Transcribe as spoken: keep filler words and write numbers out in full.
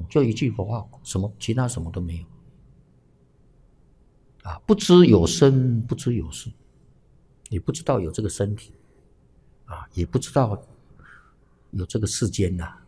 就一句佛号，什么其他什么都没有。啊，不知有生，不知有死，你不知道有这个身体，啊，也不知道有这个世间呐、啊。